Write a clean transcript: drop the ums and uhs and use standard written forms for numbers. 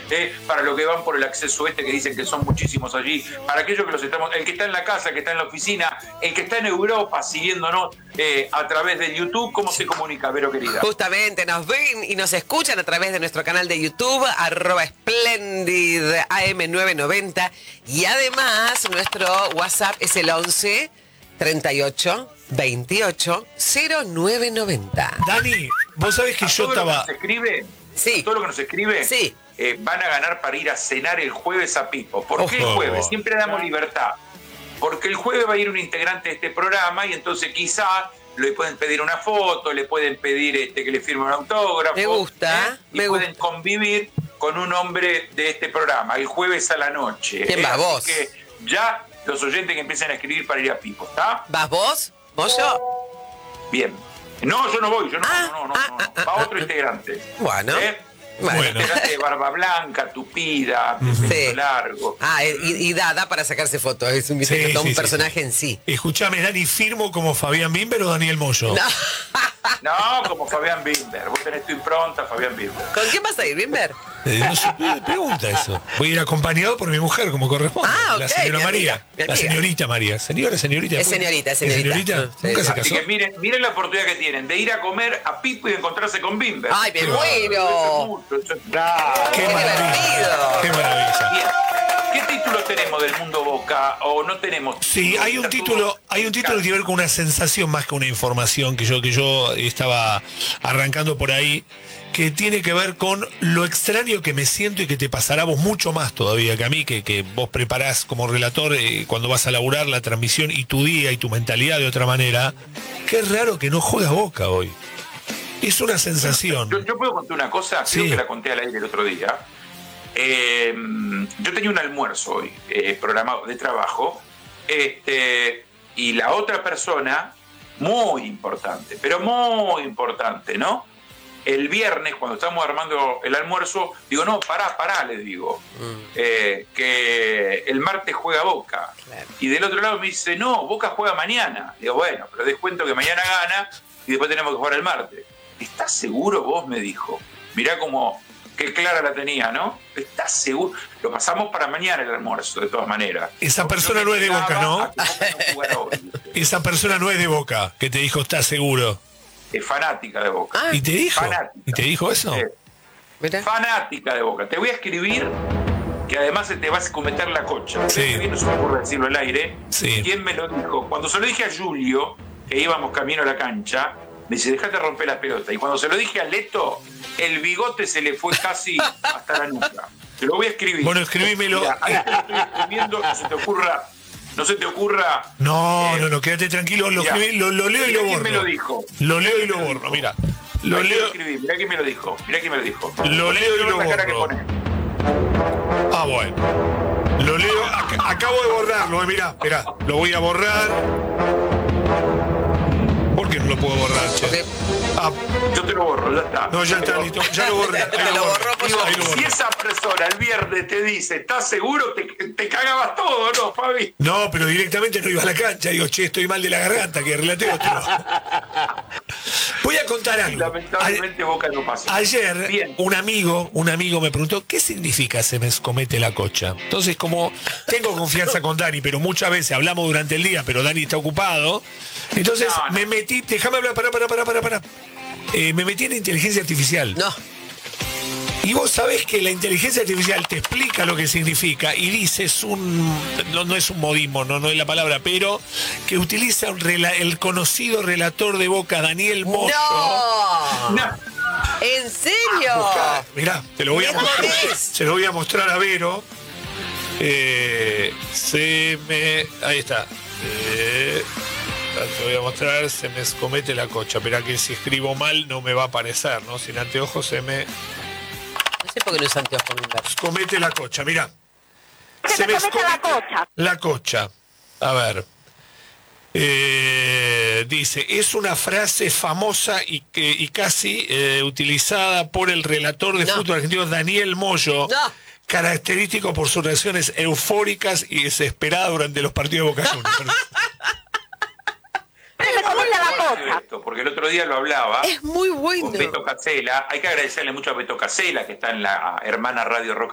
para los que van por el acceso que dicen que son muchísimos allí, para aquellos que los estamos, el que está en la casa, el que está en la oficina, el que está en Europa siguiéndonos a través de YouTube, ¿cómo se comunica, Vero querida? Justamente nos ven y nos escuchan a través de nuestro canal de YouTube, @SplendidAM990, y además nuestro WhatsApp es el 11 38 28 0990. Dani, vos sabés que yo estaba... Sí. Todo lo que nos escribe, sí. Van a ganar para ir a cenar el jueves a Pipo. ¿Por qué el jueves? Siempre damos libertad. Porque el jueves va a ir un integrante de este programa y entonces quizás le pueden pedir una foto, le pueden pedir que le firme un autógrafo. Me gusta, y pueden convivir con un hombre de este programa el jueves a la noche. ¿Quién va, vos? Así que ya los oyentes que empiecen a escribir para ir a Pipo, ¿está? ¿Vas vos? ¿Vos yo? Bien. No, yo no voy, yo no. Va otro integrante. Bueno. Bueno. Integrante de barba blanca, tupida, pelo largo. Y da para sacarse fotos. Es un personaje en sí. Escuchame, Dani, ¿firmo como Fabián Bimber o Daniel Moyo? No, como Fabián Bimber. Vos tenés tu impronta, Fabián Bimber. ¿Con quién vas a ir, Bimber? No se pregunta eso. Voy a ir acompañado por mi mujer, como corresponde. La señora María. La señorita María. Señorita. Es señorita. Nunca se casó. Así que miren la oportunidad que tienen de ir a comer a Pipo y de encontrarse con Bimber. ¡Ay, me muero! ¡Qué maravilla! ¡Qué maravilla! Bien. ¿Qué títulos tenemos del mundo Boca o no tenemos? Sí, hay un título que tiene que ver con una sensación más que una información que yo estaba arrancando por ahí, que tiene que ver con lo extraño que me siento y que te pasará a vos mucho más todavía que a mí, que vos preparás como relator cuando vas a laburar la transmisión y tu día y tu mentalidad de otra manera. Qué raro que no juegas Boca hoy. Es una sensación. Yo puedo contar una cosa, creo que la conté al aire el otro día. Yo tenía un almuerzo hoy, programado de trabajo, y la otra persona, muy importante, pero muy importante, ¿no? El viernes, cuando estábamos armando el almuerzo, digo, no, pará, les digo, que el martes juega Boca. Claro. Y del otro lado me dice, no, Boca juega mañana. Digo, bueno, pero descuento que mañana gana y después tenemos que jugar el martes. ¿Estás seguro vos? Me dijo. Mirá cómo, qué clara la tenía, ¿no? ¿Estás seguro? Lo pasamos para mañana el almuerzo, de todas maneras. Esa persona no es de Boca, ¿no? Esa persona no es de Boca, que te dijo, ¿estás seguro? Es fanática de Boca. ¿Y te dijo? Fanática. ¿Y te dijo eso? Fanática de Boca. Te voy a escribir, que además te vas a cometer la cocha. No se me ocurre decirlo al aire. ¿Quién me lo dijo? Cuando se lo dije a Julio, que íbamos camino a la cancha, me dice, dejate romper las pelotas. Y cuando se lo dije a Leto, el bigote se le fue casi hasta la nuca. Te lo voy a escribir. Bueno, escribímelo. Mira, ahí te lo estoy escribiendo, no se te ocurra. No, quédate tranquilo, lo leo y lo borro. ¿Quién me lo dijo? Lo leo y lo borro, mira. Lo leo. Mirá quién me lo dijo. Lo leo y lo borro. Bueno. Lo leo. Acabo de borrarlo, mirá. Lo voy a borrar. ¿Por qué no lo puedo borrar, che? Yo te lo borro, ya está. No, ya está listo. Ya lo borré. Si esa persona el viernes te dice, ¿estás seguro? Te cagabas todo, ¿no, Fabi? No, pero directamente no iba a la cancha. Digo, che, estoy mal de la garganta, que relate otro. Voy a contar algo. Lamentablemente Boca no pasa. Ayer, un amigo me preguntó, ¿qué significa se me escomete la cocha? Entonces, como tengo confianza con Dani, pero muchas veces hablamos durante el día, pero Dani está ocupado, entonces me metí, déjame hablar, pará. Me metí en inteligencia artificial. No. Y vos sabés que la inteligencia artificial te explica lo que significa y dice, no es un modismo, no es la palabra, pero que utiliza el conocido relator de Boca, Daniel Moyo. ¡No! ¿En serio? Mirá, te lo voy a mostrar. Se lo voy a mostrar a Vero. Ahí está. Te voy a mostrar, se me escomete la cocha. Esperá que si escribo mal no me va a aparecer, ¿no? Sin anteojos se me... No sé por qué no es anteojos. Escomete la cocha, mirá. Se me escomete la cocha. La cocha. A ver. Dice, es una frase famosa y casi utilizada por el relator de fútbol argentino Daniel Moyo. Característico por sus reacciones eufóricas y desesperadas durante los partidos de Boca Juniors. Porque el otro día lo hablaba. Es muy bueno. Con Beto Casella. Hay que agradecerle mucho a Beto Casella, que está en la hermana Radio Rock